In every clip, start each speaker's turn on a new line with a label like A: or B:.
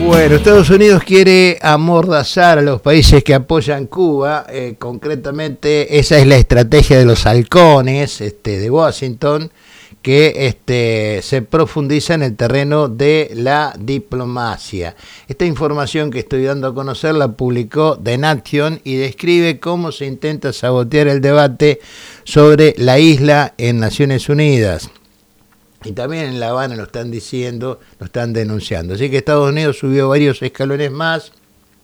A: Bueno, Estados Unidos quiere amordazar a los países que apoyan Cuba, concretamente esa es la estrategia de los halcones de Washington, que se profundiza en el terreno de la diplomacia. Esta información que estoy dando a conocer la publicó The Nation y describe cómo se intenta sabotear el debate sobre la isla en Naciones Unidas. Y también en La Habana lo están diciendo, lo están denunciando. Así que Estados Unidos subió varios escalones más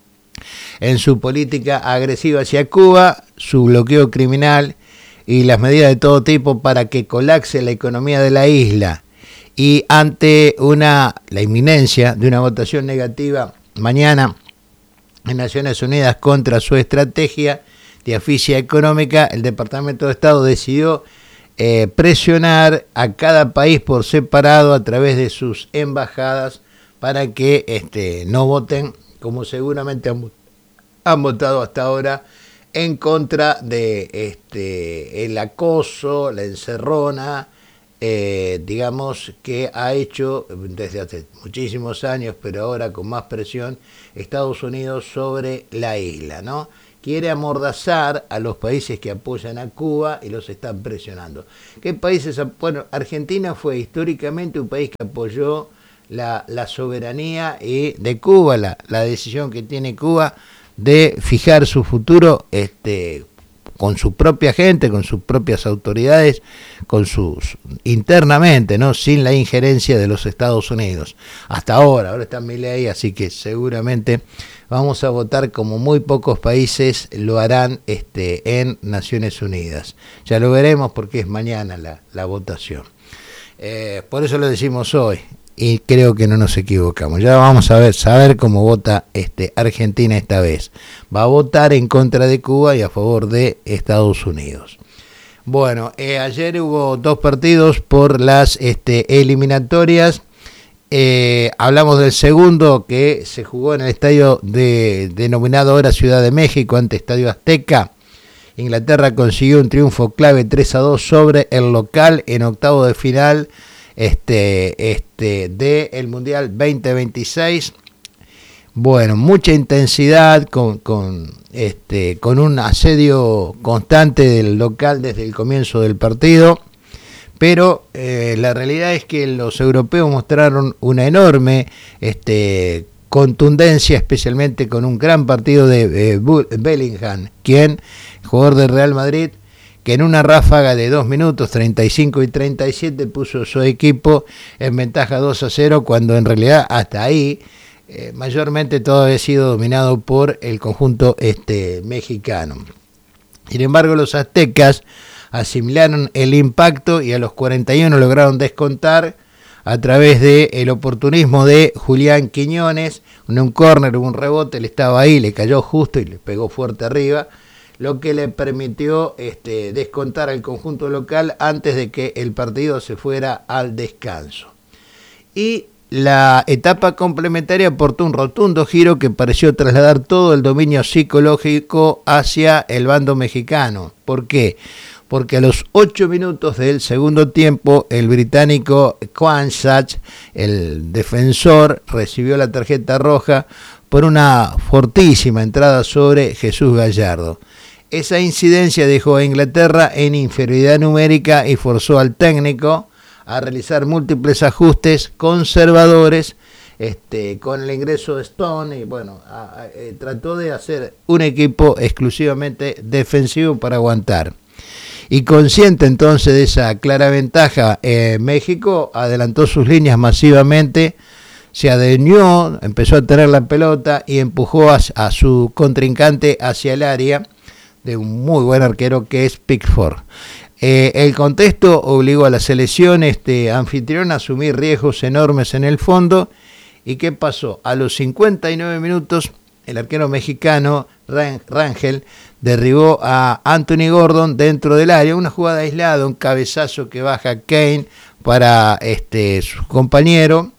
A: en su política agresiva hacia Cuba, su bloqueo criminal y las medidas de todo tipo para que colapse la economía de la isla. Y ante la inminencia de una votación negativa mañana en Naciones Unidas contra su estrategia de asfixia económica, el Departamento de Estado decidió presionar a cada país por separado a través de sus embajadas para que no voten, como seguramente han votado hasta ahora, en contra de el acoso, la encerrona, digamos, que ha hecho desde hace muchísimos años, pero ahora con más presión, Estados Unidos sobre la isla, ¿no? Quiere amordazar a los países que apoyan a Cuba y los están presionando. ¿Qué países? Bueno, Argentina fue históricamente un país que apoyó la soberanía de Cuba, la decisión que tiene Cuba de fijar su futuro con su propia gente, con sus propias autoridades, internamente, ¿no? Sin la injerencia de los Estados Unidos. Hasta ahora está Milei, así que seguramente vamos a votar como muy pocos países lo harán en Naciones Unidas. Ya lo veremos porque es mañana la votación. Por eso lo decimos hoy y creo que no nos equivocamos. Ya vamos a saber cómo vota Argentina esta vez. Va a votar en contra de Cuba y a favor de Estados Unidos. Bueno, ayer hubo dos partidos por las eliminatorias. Hablamos del segundo que se jugó en el estadio denominado ahora Ciudad de México ante Estadio Azteca. Inglaterra consiguió un triunfo clave 3-2 sobre el local en octavo de final del Mundial 2026. Bueno, mucha intensidad con un asedio constante del local desde el comienzo del partido. Pero la realidad es que los europeos mostraron una enorme contundencia, especialmente con un gran partido de Bellingham, jugador del Real Madrid, que en una ráfaga de 2 minutos, 35 y 37, puso su equipo en ventaja 2-0, cuando en realidad hasta ahí mayormente todo había sido dominado por el conjunto mexicano. Sin embargo, los aztecas asimilaron el impacto y a los 41 lograron descontar a través del oportunismo de Julián Quiñones. En un córner, un rebote, él estaba ahí, le cayó justo y le pegó fuerte arriba, lo que le permitió descontar al conjunto local antes de que el partido se fuera al descanso. Y la etapa complementaria aportó un rotundo giro que pareció trasladar todo el dominio psicológico hacia el bando mexicano. ¿Por qué? Porque a los 8 minutos del segundo tiempo, el británico Quansach, el defensor, recibió la tarjeta roja por una fortísima entrada sobre Jesús Gallardo. Esa incidencia dejó a Inglaterra en inferioridad numérica y forzó al técnico a realizar múltiples ajustes conservadores con el ingreso de Stone y trató de hacer un equipo exclusivamente defensivo para aguantar. Y consciente entonces de esa clara ventaja, México adelantó sus líneas masivamente, se adueñó, empezó a tener la pelota y empujó a su contrincante hacia el área de un muy buen arquero que es Pickford. El contexto obligó a la selección anfitrión a asumir riesgos enormes en el fondo. ¿Y qué pasó? A los 59 minutos, el arquero mexicano Rangel derribó a Anthony Gordon dentro del área, una jugada aislada, un cabezazo que baja Kane para su compañero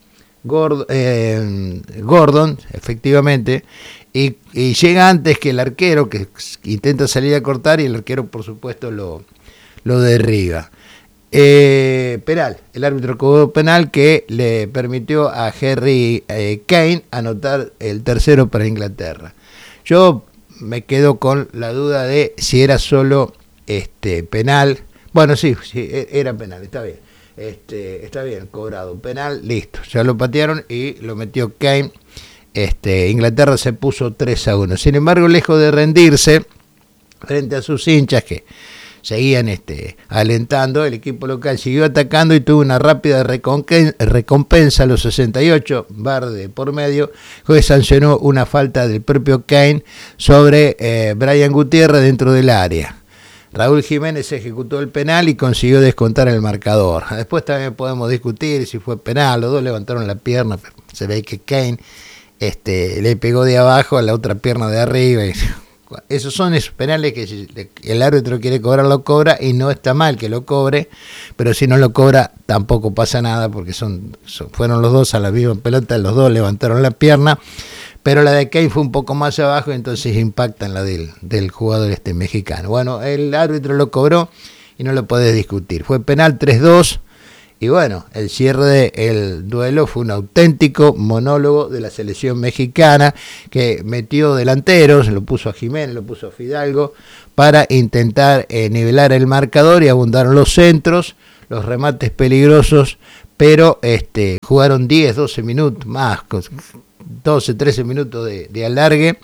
A: Gordon, efectivamente, y llega antes que el arquero, que intenta salir a cortar, y el arquero por supuesto lo derriba. Penal, el árbitro cobró penal que le permitió a Harry Kane anotar el tercero para Inglaterra. Yo me quedo con la duda de si era solo penal. Bueno, sí, era penal, está bien. Está bien, cobrado. Penal, listo. Ya lo patearon y lo metió Kane. Inglaterra se puso 3-1. Sin embargo, lejos de rendirse frente a sus hinchas que seguían alentando, el equipo local siguió atacando y tuvo una rápida recompensa a los 68, VAR de por medio. El juez sancionó una falta del propio Kane sobre Brian Gutiérrez dentro del área. Raúl Jiménez ejecutó el penal y consiguió descontar el marcador. Después también podemos discutir si fue penal, los dos levantaron la pierna, pero se ve que Kane le pegó de abajo a la otra pierna de arriba. Esos son esos penales que si el árbitro quiere cobrar, lo cobra, y no está mal que lo cobre, pero si no lo cobra tampoco pasa nada, porque fueron los dos a la misma pelota, los dos levantaron la pierna, pero la de Kane fue un poco más abajo, entonces impacta en la del jugador mexicano. Bueno, el árbitro lo cobró y no lo podés discutir. Fue penal 3-2. Y bueno, el cierre del duelo fue un auténtico monólogo de la selección mexicana, que metió delanteros, lo puso a Jiménez, lo puso a Fidalgo, para intentar nivelar el marcador, y abundaron los centros, los remates peligrosos, pero jugaron 10, 12 minutos más, 12, 13 minutos de alargue,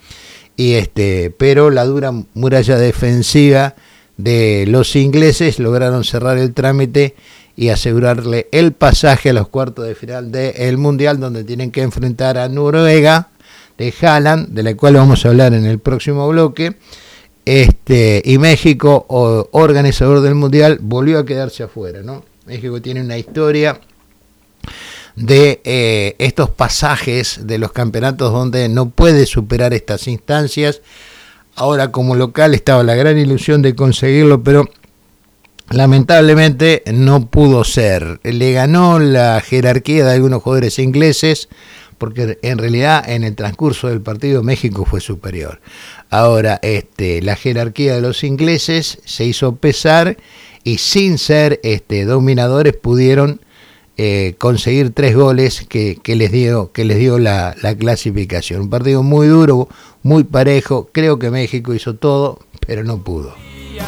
A: pero la dura muralla defensiva de los ingleses lograron cerrar el trámite y asegurarle el pasaje a los cuartos de final del Mundial, donde tienen que enfrentar a Noruega de Haaland, de la cual vamos a hablar en el próximo bloque, y México, organizador del Mundial, volvió a quedarse afuera, ¿no? México tiene una historia de estos pasajes de los campeonatos donde no puede superar estas instancias. Ahora, como local, estaba la gran ilusión de conseguirlo, pero lamentablemente no pudo ser. Le ganó la jerarquía de algunos jugadores ingleses, porque en realidad en el transcurso del partido México fue superior. Ahora la jerarquía de los ingleses se hizo pesar, y sin ser dominadores pudieron conseguir 3 goles que les dio la clasificación. Un partido muy duro, muy parejo. Creo que México hizo todo, pero no pudo.